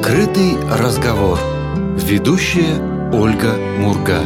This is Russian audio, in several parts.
Открытый разговор. Ведущая Ольга Мурга.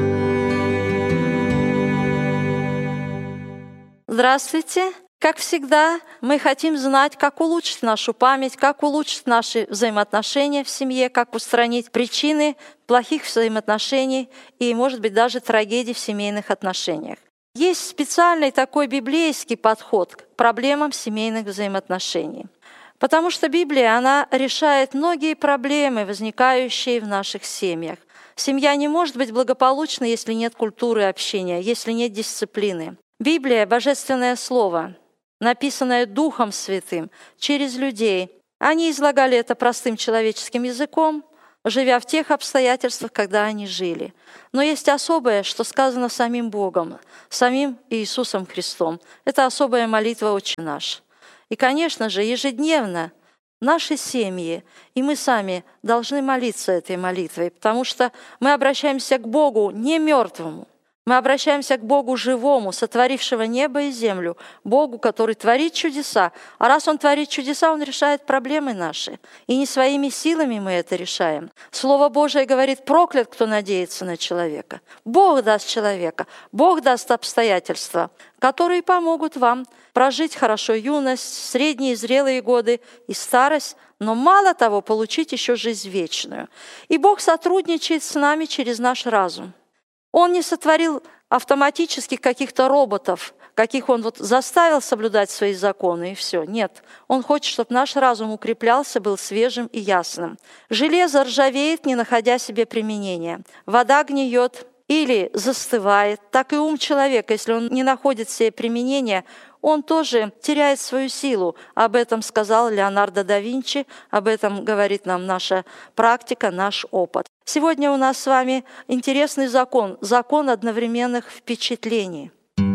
Здравствуйте! Как всегда, мы хотим знать, как улучшить нашу память, как улучшить наши взаимоотношения в семье, как устранить причины плохих взаимоотношений и, может быть, даже трагедий в семейных отношениях. Есть специальный такой библейский подход к проблемам семейных взаимоотношений. Потому что Библия, она решает многие проблемы, возникающие в наших семьях. Семья не может быть благополучной, если нет культуры общения, если нет дисциплины. Библия – божественное слово, написанное Духом Святым через людей. Они излагали это простым человеческим языком, живя в тех обстоятельствах, когда они жили. Но есть особое, что сказано самим Богом, самим Иисусом Христом. Это особая молитва «Отче наш». И, конечно же, ежедневно наши семьи и мы сами должны молиться этой молитвой, потому что мы обращаемся к Богу не мертвому, мы обращаемся к Богу живому, сотворившего небо и землю, Богу, который творит чудеса. А раз Он творит чудеса, Он решает проблемы наши. И не своими силами мы это решаем. Слово Божие говорит: проклят, кто надеется на человека. Бог даст человека, Бог даст обстоятельства, которые помогут вам прожить хорошо юность, средние и зрелые годы и старость, но мало того, получить еще жизнь вечную. И Бог сотрудничает с нами через наш разум. Он не сотворил автоматически каких-то роботов, каких Он заставил соблюдать свои законы, и все. Нет, Он хочет, чтобы наш разум укреплялся, был свежим и ясным. Железо ржавеет, не находя себе применения. Вода гниет или застывает. Так и ум человека, если он не находит себе применения, он тоже теряет свою силу. Об этом сказал Леонардо да Винчи, об этом говорит нам наша практика, наш опыт. Сегодня у нас с вами интересный закон, закон одновременных впечатлений.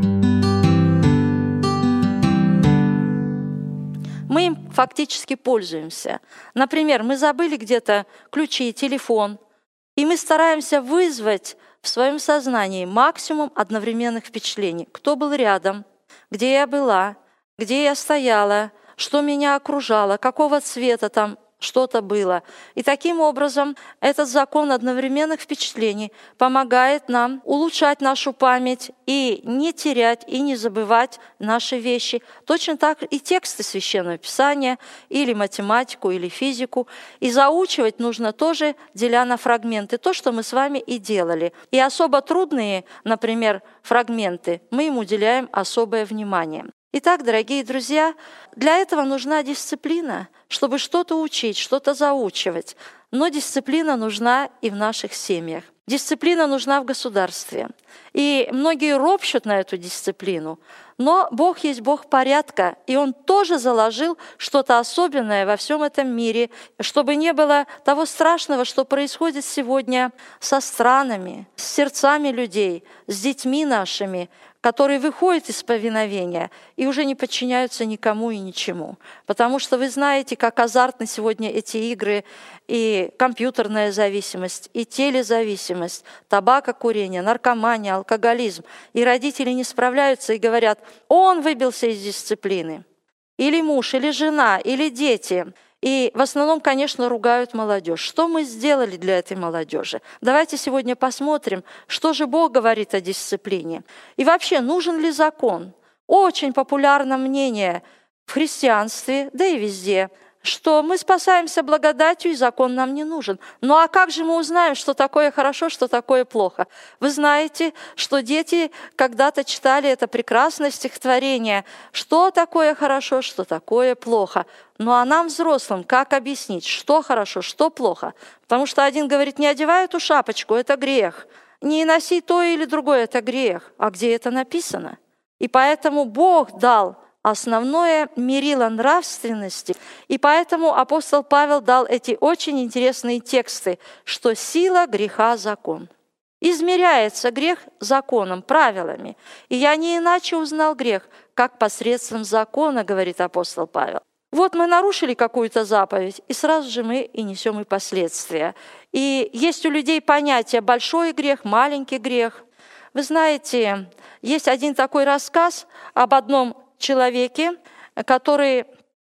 Мы им фактически пользуемся. Например, мы забыли где-то ключи, телефон, и мы стараемся вызвать в своем сознании максимум одновременных впечатлений. Кто был рядом, где я была, где я стояла, что меня окружало, какого цвета там что-то было. И таким образом этот закон одновременных впечатлений помогает нам улучшать нашу память и не терять, и не забывать наши вещи. Точно так и тексты Священного Писания, или математику, или физику. И заучивать нужно тоже, деля на фрагменты, то, что мы с вами и делали. И особо трудные, например, фрагменты, мы им уделяем особое внимание. Итак, дорогие друзья, для этого нужна дисциплина, чтобы что-то учить, что-то заучивать. Но дисциплина нужна и в наших семьях. Дисциплина нужна в государстве. И многие ропщут на эту дисциплину. Но Бог есть Бог порядка, и Он тоже заложил что-то особенное во всем этом мире, чтобы не было того страшного, что происходит сегодня со странами, с сердцами людей, с детьми нашими, которые выходят из повиновения и уже не подчиняются никому и ничему. Потому что вы знаете, как азартны сегодня эти игры, и компьютерная зависимость, и телезависимость, табакокурение, наркомания, алкоголизм. И родители не справляются и говорят: он выбился из дисциплины. Или муж, или жена, или дети. И в основном, конечно, ругают молодежь. Что мы сделали для этой молодежи? Давайте сегодня посмотрим, что же Бог говорит о дисциплине. И вообще, нужен ли закон? Очень популярно мнение в христианстве, да и везде, что мы спасаемся благодатью, и закон нам не нужен. Ну а как же мы узнаем, что такое хорошо, что такое плохо? Вы знаете, что дети когда-то читали это прекрасное стихотворение, что такое хорошо, что такое плохо. Ну а нам, взрослым, как объяснить, что хорошо, что плохо? Потому что один говорит: не одевай эту шапочку, это грех. Не носи то или другое, это грех. А где это написано? И поэтому Бог дал основное мерило нравственности. И поэтому апостол Павел дал эти очень интересные тексты, что сила греха – закон. Измеряется грех законом, правилами. И я не иначе узнал грех, как посредством закона, говорит апостол Павел. Вот мы нарушили какую-то заповедь, и сразу же мы и несем и последствия. И есть у людей понятие «большой грех», «маленький грех». Вы знаете, есть один такой рассказ об одном человеке, который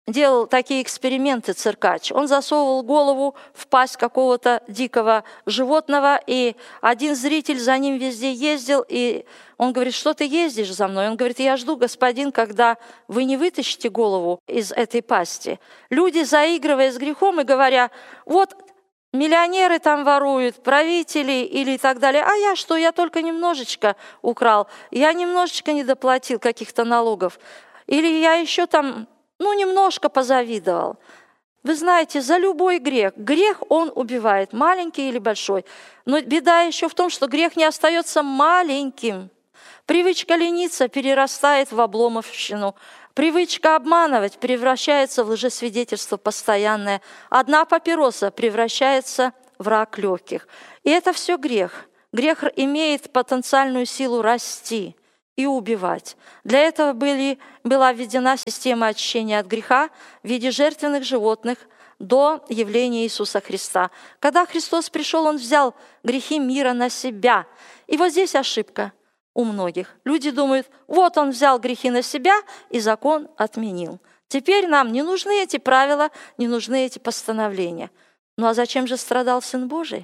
делал такие эксперименты, циркач. Он засовывал голову в пасть какого-то дикого животного, и один зритель за ним везде ездил, и он говорит: что ты ездишь за мной? Он говорит: я жду, господин, когда вы не вытащите голову из этой пасти. Люди, заигрывая с грехом и говоря: вот миллионеры там воруют, правители или и так далее. А я что? Я только немножечко украл, я немножечко не доплатил каких-то налогов. Или я еще там, немножко позавидовал. Вы знаете, за любой грех он убивает, маленький или большой. Но беда еще в том, что грех не остается маленьким. Привычка лениться перерастает в обломовщину. Привычка обманывать превращается в лжесвидетельство постоянное. Одна папироса превращается в рак легких. И это все грех. Грех имеет потенциальную силу расти и убивать. Для этого была введена система очищения от греха в виде жертвенных животных до явления Иисуса Христа. Когда Христос пришел, Он взял грехи мира на себя. И вот здесь ошибка у многих. Люди думают: вот Он взял грехи на себя и закон отменил. Теперь нам не нужны эти правила, не нужны эти постановления. Ну а зачем же страдал Сын Божий?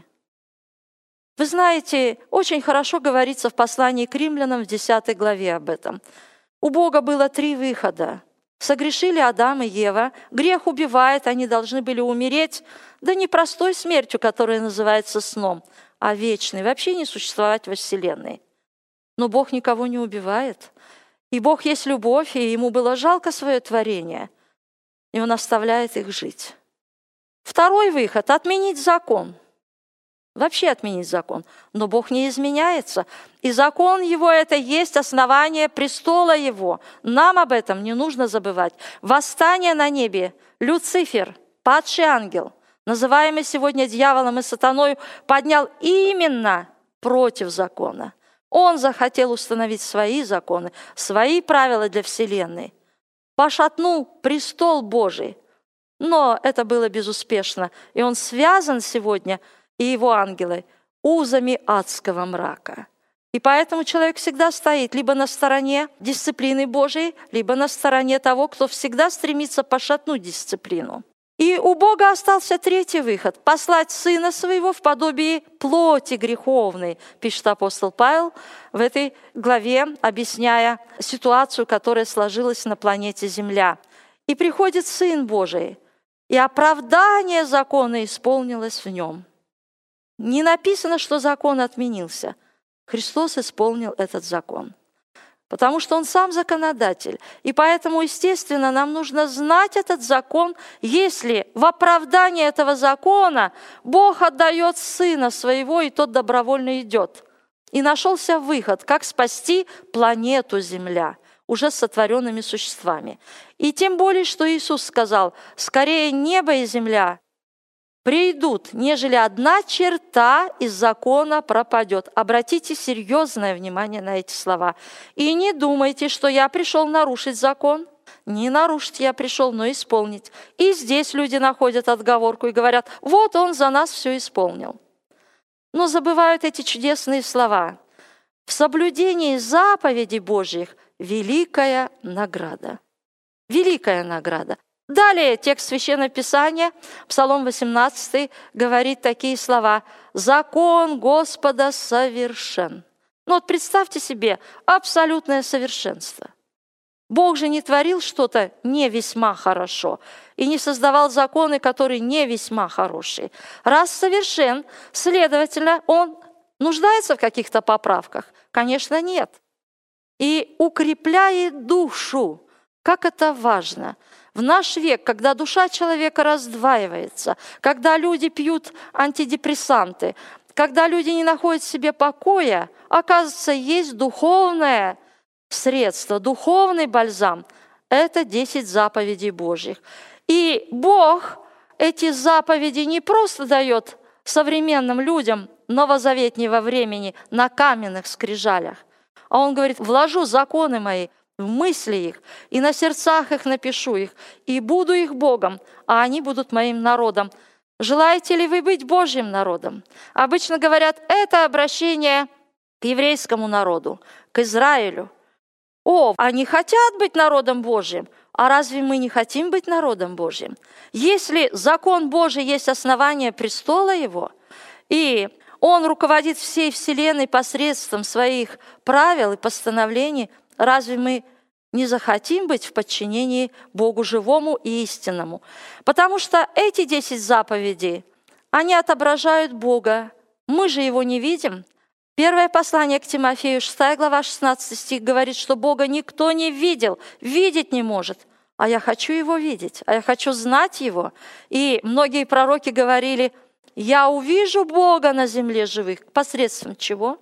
Вы знаете, очень хорошо говорится в послании к римлянам в 10 главе об этом. У Бога было 3 выхода. Согрешили Адам и Ева, грех убивает, они должны были умереть, да не простой смертью, которая называется сном, а вечной, вообще не существовать во Вселенной. Но Бог никого не убивает. И Бог есть любовь, и Ему было жалко свое творение, и Он оставляет их жить. Второй выход – отменить закон. Вообще отменить закон. Но Бог не изменяется. И закон Его – это есть основание престола Его. Нам об этом не нужно забывать. Восстание на небе. Люцифер, падший ангел, называемый сегодня дьяволом и сатаной, поднял именно против закона. Он захотел установить свои законы, свои правила для Вселенной. Пошатнул престол Божий. Но это было безуспешно. И он связан сегодня, и его ангелы, узами адского мрака. И поэтому человек всегда стоит либо на стороне дисциплины Божией, либо на стороне того, кто всегда стремится пошатнуть дисциплину. И у Бога остался 3-й выход – послать Сына Своего в подобие плоти греховной, пишет апостол Павел в этой главе, объясняя ситуацию, которая сложилась на планете Земля. И приходит Сын Божий, и оправдание закона исполнилось в Нем. Не написано, что закон отменился. Христос исполнил этот закон. Потому что Он сам законодатель. И поэтому, естественно, нам нужно знать этот закон, если в оправдании этого закона Бог отдает Сына Своего, и Тот добровольно идет. И нашелся выход, как спасти планету Земля уже с сотворенными существами. И тем более, что Иисус сказал: «Скорее небо и земля придут, нежели одна черта из закона пропадет». Обратите серьезное внимание на эти слова. «И не думайте, что я пришел нарушить закон». Не нарушить я пришел, но исполнить. И здесь люди находят отговорку и говорят: вот Он за нас все исполнил. Но забывают эти чудесные слова. В соблюдении заповедей Божьих великая награда. Великая награда. Далее текст Священного Писания, Псалом 18, говорит такие слова: «Закон Господа совершен». Вот представьте себе абсолютное совершенство. Бог же не творил что-то не весьма хорошо и не создавал законы, которые не весьма хорошие. Раз совершен, следовательно, Он нуждается в каких-то поправках? Конечно, нет. И укрепляет душу. Как это важно! В наш век, когда душа человека раздваивается, когда люди пьют антидепрессанты, когда люди не находят в себе покоя, оказывается, есть духовное средство, духовный бальзам. Это 10 заповедей Божьих. И Бог эти заповеди не просто дает современным людям новозаветнего времени на каменных скрижалях, а Он говорит: вложу законы мои в мысли их, и на сердцах их напишу их, и буду их Богом, а они будут моим народом. Желаете ли вы быть Божьим народом? Обычно говорят, это обращение к еврейскому народу, к Израилю. О, они хотят быть народом Божьим. А разве мы не хотим быть народом Божьим? Если закон Божий есть основание престола Его, и Он руководит всей вселенной посредством своих правил и постановлений, разве мы не захотим быть в подчинении Богу живому и истинному? Потому что эти 10 заповедей, они отображают Бога. Мы же Его не видим. Первое послание к Тимофею, 6 глава, 16 стих, говорит, что Бога никто не видел, видеть не может. А я хочу Его видеть, а я хочу знать Его. И многие пророки говорили: я увижу Бога на земле живых. Посредством чего?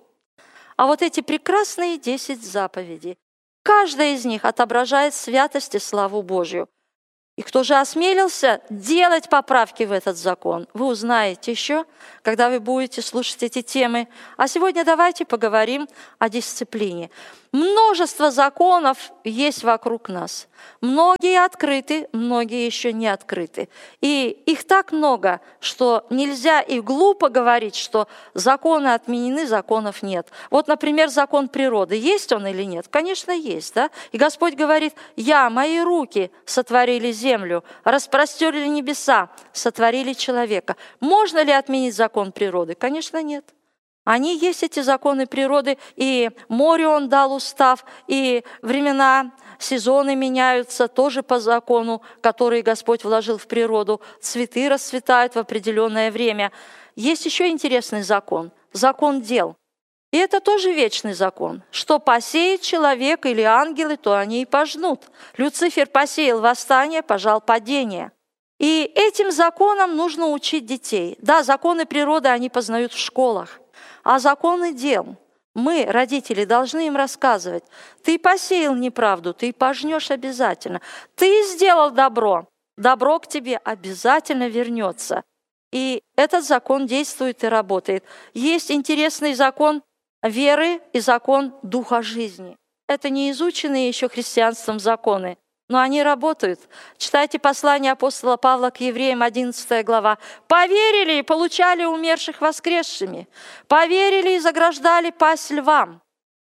А вот эти прекрасные 10 заповедей. Каждая из них отображает святость и славу Божью. И кто же осмелился делать поправки в этот закон, вы узнаете еще, когда вы будете слушать эти темы. А сегодня давайте поговорим о дисциплине. Множество законов есть вокруг нас. Многие открыты, многие еще не открыты. И их так много, что нельзя и глупо говорить, что законы отменены, законов нет. Вот, например, закон природы. Есть он или нет? Конечно, есть. Да? И Господь говорит: мои руки сотворили землю, распростерли небеса, сотворили человека. Можно ли отменить закон природы? Конечно, нет. Они есть, эти законы природы, и морю Он дал устав, и времена, сезоны меняются тоже по закону, который Господь вложил в природу. Цветы расцветают в определенное время. Есть еще интересный закон – закон дел. И это тоже вечный закон. Что посеет человек или ангелы, то они и пожнут. Люцифер посеял восстание, пожал падение. И этим законам нужно учить детей. Да, законы природы они познают в школах. А законы дел мы, родители, должны им рассказывать. Ты посеял неправду, ты пожнешь обязательно. Ты сделал добро, добро к тебе обязательно вернется. И этот закон действует и работает. Есть интересный закон веры и закон духа жизни. Это не изученные еще христианством законы, но они работают. Читайте послание апостола Павла к евреям, 11 глава. «Поверили и получали умерших воскресшими. Поверили и заграждали пасть львам».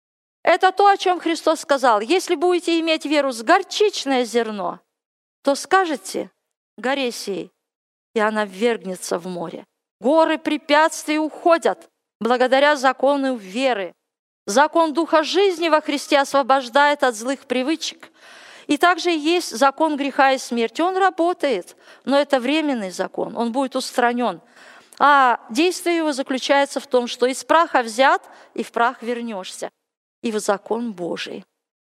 Это то, о чем Христос сказал. Если будете иметь веру с горчичное зерно, то скажете горе сей, и она ввергнется в море. Горы препятствий уходят благодаря закону веры. Закон духа жизни во Христе освобождает от злых привычек. И также есть закон греха и смерти. Он работает, но это временный закон, он будет устранен. А действие его заключается в том, что из праха взят, и в прах вернешься. И в закон Божий.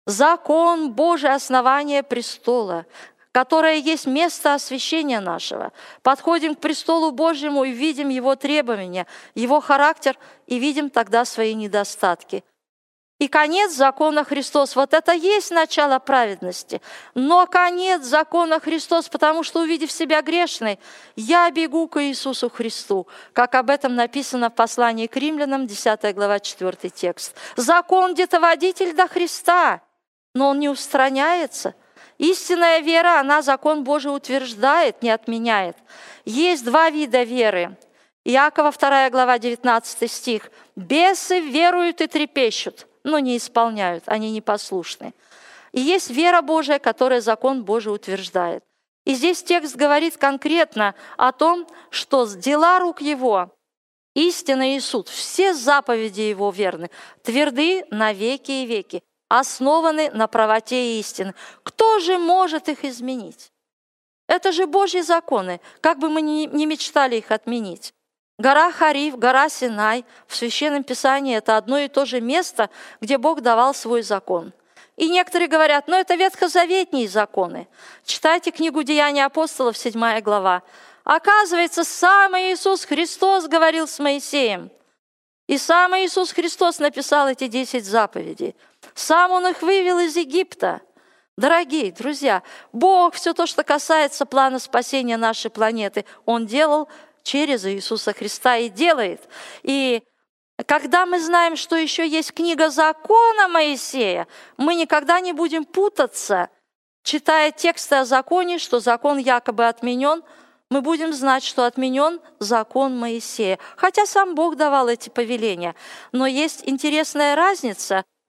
Закон Божий – основание престола, которое есть место освящения нашего. Подходим к престолу Божьему и видим Его требования, Его характер, и видим тогда свои недостатки. И конец закона Христос. Вот это есть начало праведности. Но конец закона Христос, потому что, увидев себя грешной, я бегу к Иисусу Христу, как об этом написано в послании к Римлянам, 10 глава, 4 текст. Закон где-то водитель до Христа, но он не устраняется. Истинная вера, она закон Божий утверждает, не отменяет. Есть два вида веры. Иакова 2 глава, 19 стих. «Бесы веруют и трепещут, но не исполняют, они непослушны». И есть вера Божия, которая закон Божий утверждает. И здесь текст говорит конкретно о том, что дела рук Его, истина и суд, все заповеди Его верны, тверды на веки и веки, основаны на правоте и истине. Кто же может их изменить? Это же Божьи законы, как бы мы ни мечтали их отменить. Гора Хариф, гора Синай в Священном Писании – это одно и то же место, где Бог давал свой закон. И некоторые говорят: это ветхозаветные законы. Читайте книгу «Деяния апостолов», 7 глава. Оказывается, сам Иисус Христос говорил с Моисеем. И сам Иисус Христос написал эти 10 заповедей. Сам Он их вывел из Египта. Дорогие друзья, Бог все то, что касается плана спасения нашей планеты, Он делал через Иисуса Христа и делает. И когда мы знаем, что еще есть книга закона Моисея, мы никогда не будем путаться, читая тексты о законе, что закон якобы отменен, мы будем знать, что отменен закон Моисея. Хотя сам Бог давал эти повеления. Но есть интересная разница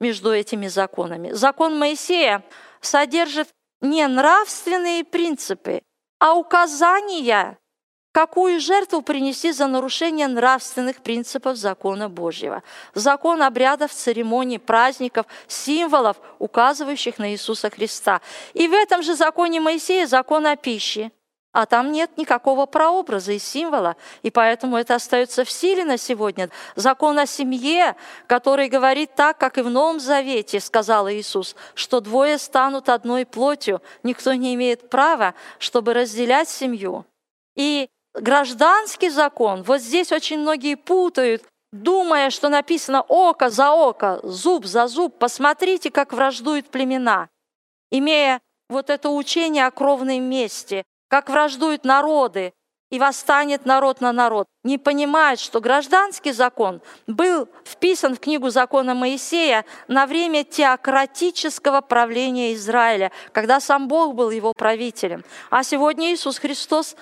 между этими законами. Закон Моисея содержит не нравственные принципы, а указания, какую жертву принести за нарушение нравственных принципов закона Божьего. Закон обрядов, церемоний, праздников, символов, указывающих на Иисуса Христа. И в этом же законе Моисея закон о пище. А там нет никакого прообраза и символа, и поэтому это остается в силе на сегодня. Закон о семье, который говорит так, как и в Новом Завете, сказал Иисус, что двое станут одной плотью. Никто не имеет права, чтобы разделять семью. И гражданский закон, вот здесь очень многие путают, думая, что написано око за око, зуб за зуб. Посмотрите, как враждуют племена, имея вот это учение о кровной мести, как враждуют народы, и восстанет народ на народ. Не понимают, что гражданский закон был вписан в книгу закона Моисея на время теократического правления Израиля, когда сам Бог был его правителем. А сегодня Иисус Христос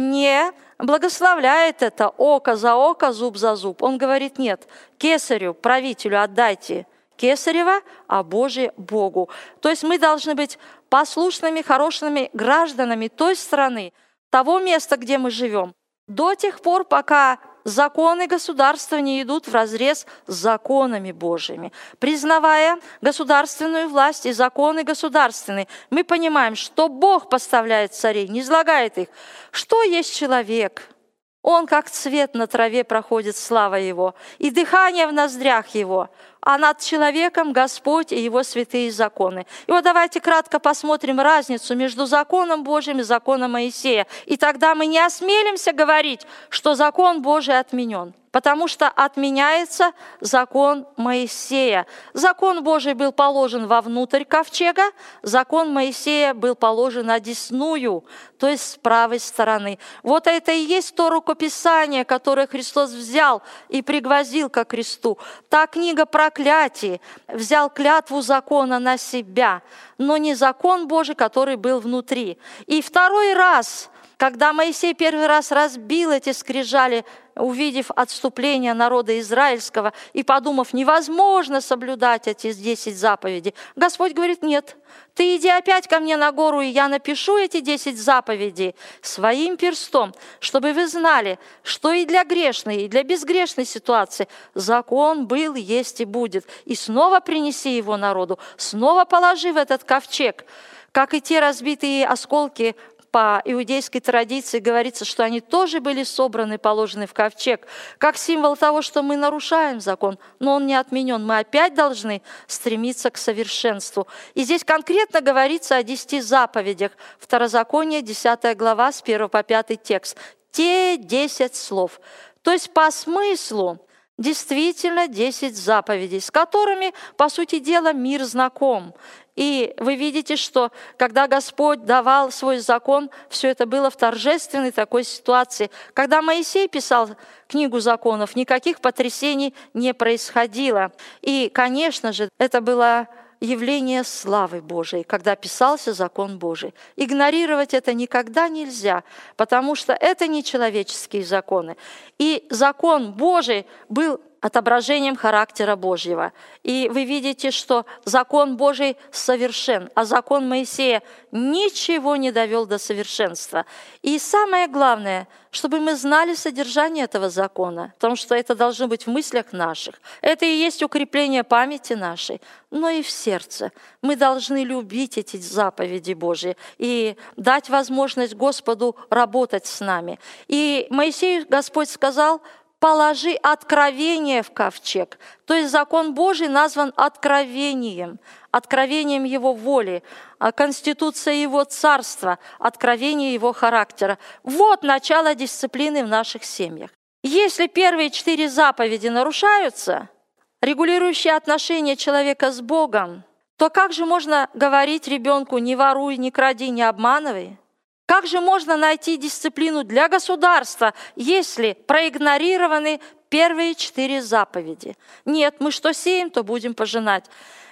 не благословляет это око за око, зуб за зуб. Он говорит, нет, кесарю, правителю отдайте кесарева, а Божие Богу. То есть мы должны быть послушными, хорошими гражданами той страны, того места, где мы живем, до тех пор, пока законы государства не идут вразрез с законами Божьими. Признавая государственную власть и законы государственные, мы понимаем, что Бог поставляет царей, не излагает их. Что есть человек? Он, как цвет на траве, проходит слава Его, и дыхание в ноздрях Его, а над человеком Господь и Его святые законы. И вот давайте кратко посмотрим разницу между законом Божьим и законом Моисея. И тогда мы не осмелимся говорить, что закон Божий отменен, потому что отменяется закон Моисея. Закон Божий был положен вовнутрь ковчега, закон Моисея был положен одесную, то есть с правой стороны. Вот это и есть то рукописание, которое Христос взял и пригвоздил ко кресту. Та книга проклятий, взял клятву закона на себя, но не закон Божий, который был внутри. И второй раз, когда Моисей первый раз разбил эти скрижали, увидев отступление народа израильского и подумав, невозможно соблюдать эти 10 заповедей, Господь говорит, нет, ты иди опять ко мне на гору, и я напишу эти 10 заповедей своим перстом, чтобы вы знали, что и для грешной, и для безгрешной ситуации закон был, есть и будет. И снова принеси его народу, снова положи в этот ковчег, как и те разбитые осколки. По иудейской традиции говорится, что они тоже были собраны, положены в ковчег, как символ того, что мы нарушаем закон, но он не отменен. Мы опять должны стремиться к совершенству. И здесь конкретно говорится о 10 заповедях. Второзаконие, 10 глава, с 1 по 5 текст. Те 10 слов. То есть по смыслу действительно 10 заповедей, с которыми, по сути дела, мир знаком. И вы видите, что когда Господь давал свой закон, все это было в торжественной такой ситуации. Когда Моисей писал книгу законов, никаких потрясений не происходило. И, конечно же, это было явление славы Божией, когда писался закон Божий. Игнорировать это никогда нельзя, потому что это не человеческие законы. И закон Божий был отображением характера Божьего. И вы видите, что закон Божий совершен, а закон Моисея ничего не довел до совершенства. И самое главное, чтобы мы знали содержание этого закона, потому что это должно быть в мыслях наших. Это и есть укрепление памяти нашей, но и в сердце. Мы должны любить эти заповеди Божьи и дать возможность Господу работать с нами. И Моисею Господь сказал: положи откровение в ковчег. То есть закон Божий назван откровением, откровением Его воли, конституция Его царства, откровение Его характера. Вот начало дисциплины в наших семьях. Если первые 4 заповеди нарушаются, регулирующие отношения человека с Богом, то как же можно говорить ребенку: не воруй, не кради, не обманывай? Как же можно найти дисциплину для государства, если проигнорированы первые 4 заповеди? Нет, мы что сеем, то будем пожинать.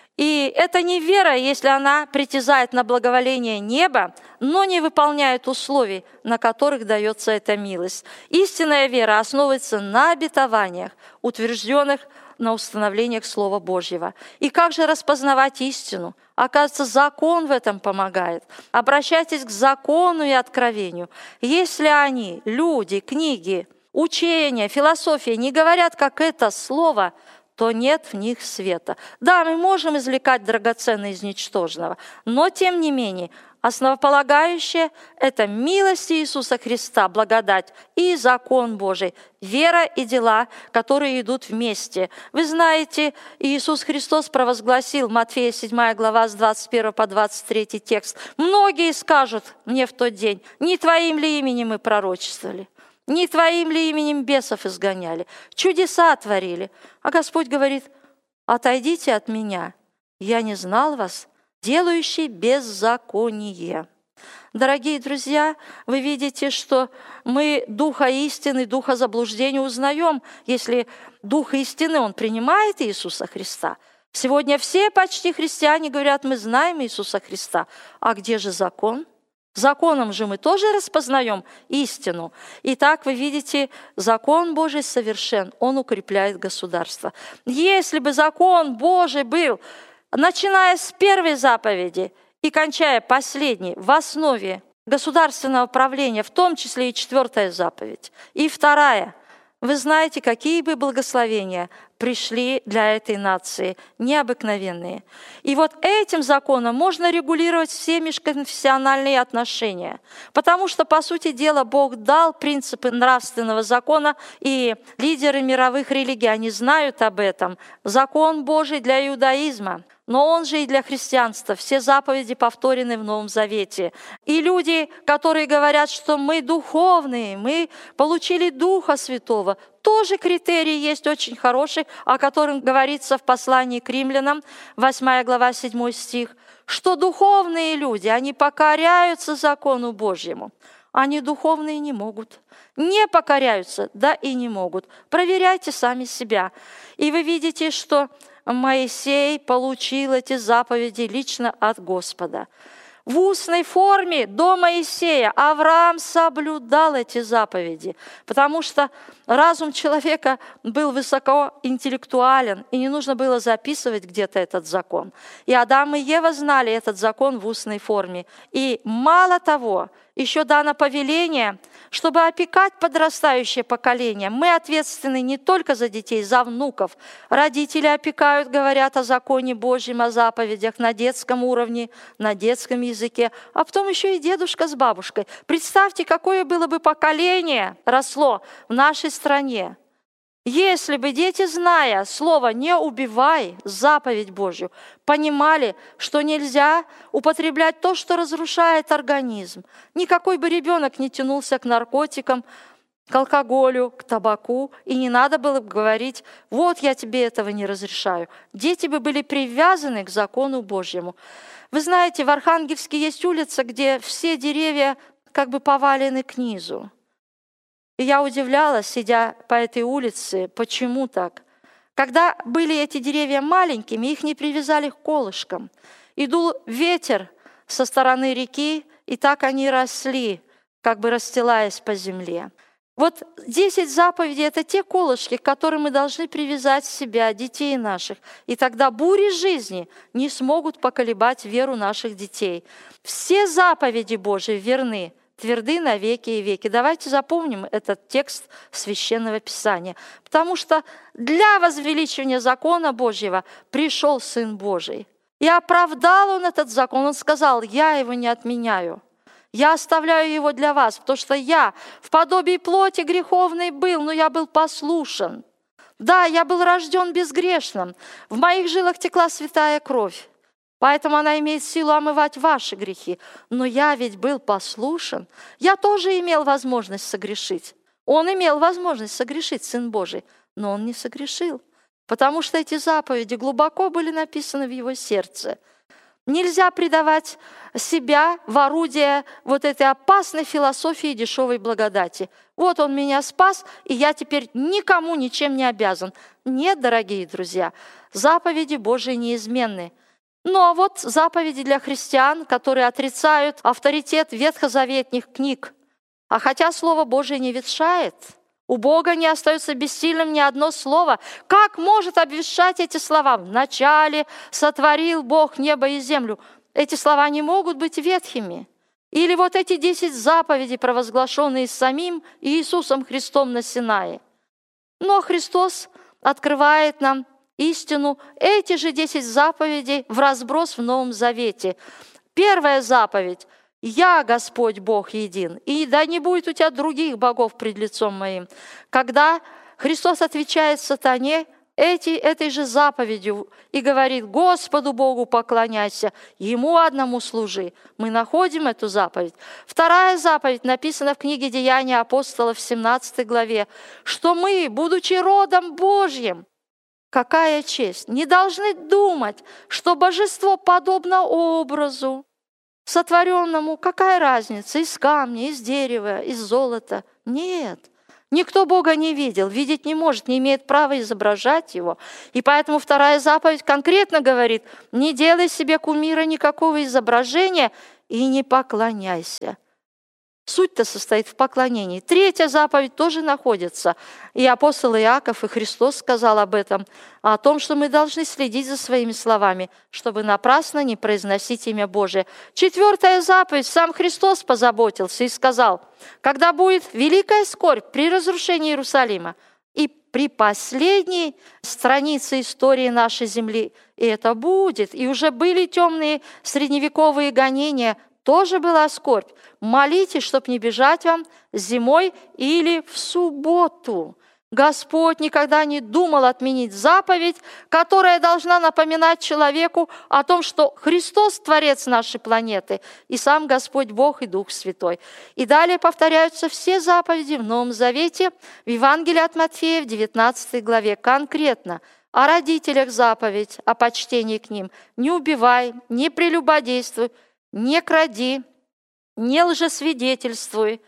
И это не вера, если она притязает на благоволение неба, но не выполняет условий, на которых дается эта милость. Истинная вера основывается на обетованиях, утвержденных на установлениях Слова Божьего. И как же распознавать истину? Оказывается, закон в этом помогает. Обращайтесь к закону и откровению. Если они, люди, книги, учения, философия не говорят, как это слово, то нет в них света. Да, мы можем извлекать драгоценное из ничтожного, но тем не менее основополагающее – это милость Иисуса Христа, благодать и закон Божий, вера и дела, которые идут вместе. Вы знаете, Иисус Христос провозгласил, Матфея 7 глава с 21 по 23 текст, «Многие скажут мне в тот день, не Твоим ли именем мы пророчествовали? Не Твоим ли именем бесов изгоняли? Чудеса творили?» А Господь говорит: «Отойдите от Меня, я не знал вас, делающий беззаконие». Дорогие друзья, вы видите, что мы духа истины, духа заблуждения узнаем, если дух истины, он принимает Иисуса Христа. Сегодня все почти христиане говорят: мы знаем Иисуса Христа. А где же закон? Законом же мы тоже распознаем истину. Итак, вы видите, закон Божий совершен, он укрепляет государство. Если бы закон Божий был, начиная с первой заповеди и кончая последней, в основе государственного правления, в том числе и 4-я заповедь, и 2-я, вы знаете, какие бы благословения пришли для этой нации, необыкновенные. И вот этим законом можно регулировать все межконфессиональные отношения, потому что, по сути дела, Бог дал принципы нравственного закона, и лидеры мировых религий, они знают об этом. Закон Божий для иудаизма, но он же и для христианства. Все заповеди повторены в Новом Завете. И люди, которые говорят, что мы духовные, мы получили Духа Святого, тоже критерий есть очень хороший, о котором говорится в послании к римлянам, 8 глава, 7 стих, что духовные люди, они покоряются закону Божьему. Они духовные не могут. Не покоряются, да и не могут. Проверяйте сами себя. И вы видите, что Моисей получил эти заповеди лично от Господа. В устной форме до Моисея Авраам соблюдал эти заповеди, потому что разум человека был высокоинтеллектуален, и не нужно было записывать где-то этот закон. И Адам и Ева знали этот закон в устной форме. И мало того, еще дано повеление, чтобы опекать подрастающее поколение. Мы ответственны не только за детей, за внуков. Родители опекают, говорят о законе Божьем, о заповедях на детском уровне, на детском языке, а потом еще и дедушка с бабушкой. Представьте, какое было бы поколение росло в нашей стране, если бы дети, зная слово «не убивай», заповедь Божью, понимали, что нельзя употреблять то, что разрушает организм. Никакой бы ребенок не тянулся к наркотикам, к алкоголю, к табаку, и не надо было бы говорить: «Вот я тебе этого не разрешаю». Дети бы были привязаны к закону Божьему. Вы знаете, в Архангельске есть улица, где все деревья как бы повалены к низу. И я удивлялась, сидя по этой улице, почему так. Когда были эти деревья маленькими, их не привязали к колышкам. И дул ветер со стороны реки, и так они росли, как бы расстилаясь по земле. Вот 10 заповедей – это те колышки, к которым мы должны привязать себя, детей наших. И тогда бури жизни не смогут поколебать веру наших детей. Все заповеди Божьи верны, тверды на веки и веки. Давайте запомним этот текст Священного Писания. Потому что для возвеличивания закона Божьего пришел Сын Божий. И оправдал Он этот закон. Он сказал: «Я его не отменяю. Я оставляю его для вас, потому что я в подобии плоти греховной был, но я был послушен. Да, я был рожден безгрешным. В моих жилах текла святая кровь. Поэтому она имеет силу омывать ваши грехи. Но я ведь был послушен. Я тоже имел возможность согрешить. Он имел возможность согрешить, Сын Божий, но он не согрешил, потому что эти заповеди глубоко были написаны в его сердце. Нельзя предавать себя в орудие вот этой опасной философии дешевой благодати. Вот Он меня спас, и я теперь никому ничем не обязан. Нет, дорогие друзья, заповеди Божии неизменны. Но вот заповеди для христиан, которые отрицают авторитет ветхозаветных книг. А хотя Слово Божие не ветшает, У Бога не остается бессильным ни одно слово. Как может обвещать эти слова? «Вначале сотворил Бог небо и землю». Эти слова не могут быть ветхими. Или вот эти 10 заповедей, провозглашенные самим Иисусом Христом на Синае. Но Христос открывает нам истину. Эти же 10 заповедей вразброс в Новом Завете. Первая заповедь: «Я, Господь Бог един, и да не будет у тебя других богов пред лицом моим». Когда Христос отвечает сатане этой же заповедью и говорит: «Господу Богу поклоняйся, Ему одному служи», мы находим эту заповедь. Вторая заповедь написана в книге «Деяния апостолов» в 17 главе, что мы, будучи родом Божьим, какая честь, не должны думать, что божество подобно образу сотворенному. Какая разница, из камня, из дерева, из золота? Нет. Никто Бога не видел, видеть не может, не имеет права изображать Его. И поэтому вторая заповедь конкретно говорит: не делай себе кумира, никакого изображения и не поклоняйся. Суть-то состоит в поклонении. Третья заповедь тоже находится. И апостол Иаков, и Христос сказал об этом, о том, что мы должны следить за своими словами, чтобы напрасно не произносить имя Божие. Четвертая заповедь, сам Христос позаботился и сказал: когда будет великая скорбь при разрушении Иерусалима и при последней странице истории нашей земли, и это будет, и уже были темные средневековые гонения, тоже была скорбь. Молитесь, чтобы не бежать вам зимой или в субботу. Господь никогда не думал отменить заповедь, которая должна напоминать человеку о том, что Христос – Творец нашей планеты, и сам Господь Бог и Дух Святой. И далее повторяются все заповеди в Новом Завете, в Евангелии от Матфея в 19 главе. Конкретно о родителях заповедь, о почтении к ним. Не убивай, не прелюбодействуй, не кради, не лжесвидетельствуй,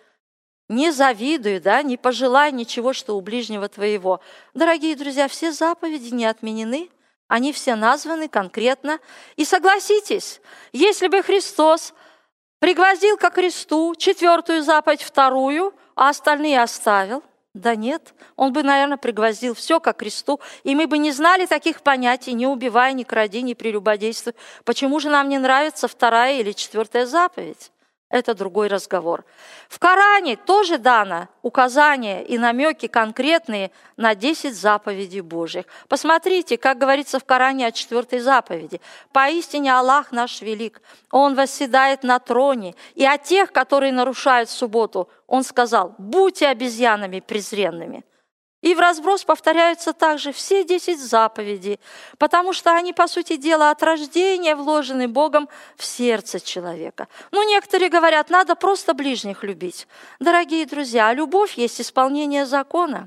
не завидуй, не пожелай ничего, что у ближнего твоего. Дорогие друзья, все заповеди не отменены, они все названы конкретно. И согласитесь, если бы Христос пригвоздил ко кресту 4-ю заповедь, 2-ю, а остальные оставил, да нет, он бы, наверное, пригвоздил все ко кресту, и мы бы не знали таких понятий: не убивай, не кради, не прелюбодействуй. Почему же нам не нравится 2-я или 4-я заповедь? Это другой разговор. В Коране тоже дано указания и намеки конкретные на 10 заповедей Божьих. Посмотрите, как говорится в Коране о 4-й заповеди. «Поистине Аллах наш велик, Он восседает на троне, и о тех, которые нарушают субботу, Он сказал: будьте обезьянами презренными». И вразброс повторяются также все 10 заповедей, потому что они, по сути дела, от рождения вложены Богом в сердце человека. Некоторые говорят, надо просто ближних любить. Дорогие друзья, любовь есть исполнение закона.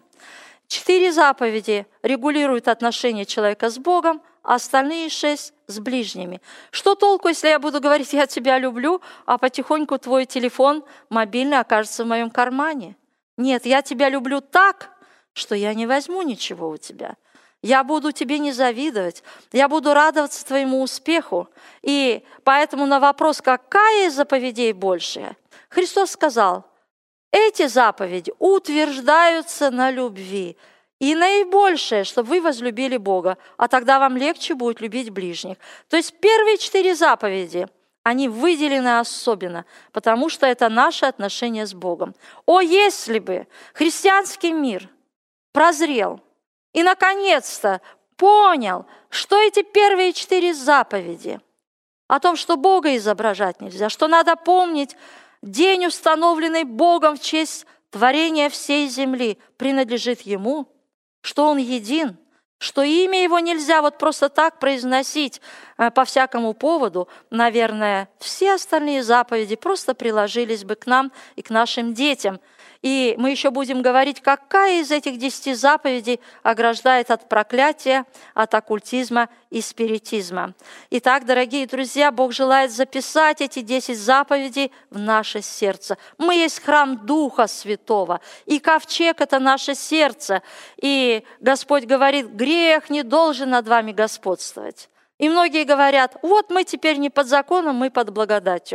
4 заповеди регулируют отношения человека с Богом, а остальные 6 с ближними. Что толку, если я буду говорить: я тебя люблю, а потихоньку твой телефон мобильный окажется в моем кармане? Нет, я тебя люблю так, что я не возьму ничего у тебя. Я буду тебе не завидовать, я буду радоваться твоему успеху. И поэтому на вопрос, какая из заповедей большая, Христос сказал: эти заповеди утверждаются на любви. И наибольшее, чтобы вы возлюбили Бога, а тогда вам легче будет любить ближних. То есть первые 4 заповеди, они выделены особенно, потому что это наши отношения с Богом. О, если бы христианский мир прозрел и, наконец-то, понял, что эти первые 4 заповеди о том, что Бога изображать нельзя, что надо помнить день, установленный Богом в честь творения всей земли, принадлежит Ему, что Он един, что имя Его нельзя просто так произносить по всякому поводу, наверное, все остальные заповеди просто приложились бы к нам и к нашим детям. И мы еще будем говорить, какая из этих 10 заповедей ограждает от проклятия, от оккультизма и спиритизма. Итак, дорогие друзья, Бог желает записать эти 10 заповедей в наше сердце. Мы есть храм Духа Святого, и ковчег – это наше сердце. И Господь говорит: грех не должен над вами господствовать. И многие говорят: вот мы теперь не под законом, мы под благодатью.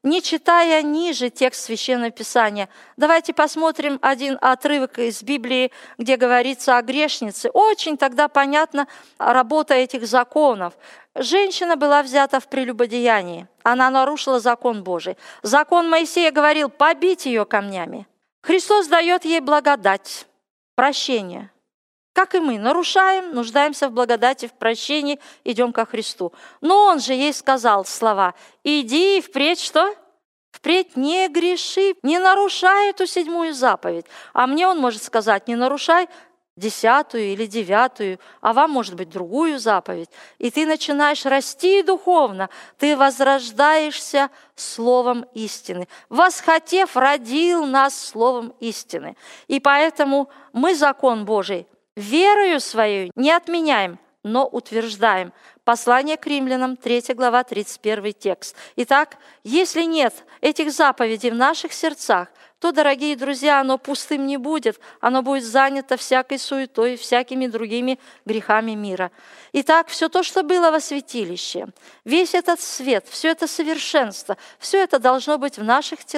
не читая ниже текст Священного Писания. Давайте посмотрим один отрывок из Библии, где говорится о грешнице. Очень тогда понятна работа этих законов. Женщина была взята в прелюбодеянии. Она нарушила закон Божий. Закон Моисея говорил побить ее камнями. Христос дает ей благодать, прощение. Как и мы, нарушаем, нуждаемся в благодати, в прощении, идем ко Христу. Но Он же ей сказал слова: «Иди и впредь» что? «Впредь не греши, не нарушай эту 7-ю заповедь». А мне Он может сказать: не нарушай 10-ю или 9-ю, а вам, может быть, другую заповедь. И ты начинаешь расти духовно, ты возрождаешься словом истины. Восхотев, родил нас словом истины. И поэтому мы закон Божий верою своей не отменяем, но утверждаем. Послание к Римлянам, 3 глава, 31 текст. Итак, если нет этих заповедей в наших сердцах, то, дорогие друзья, оно пустым не будет, оно будет занято всякой суетой, всякими другими грехами мира. Итак, все то, что было во святилище, весь этот свет, все это совершенство, все это должно быть в наших телах.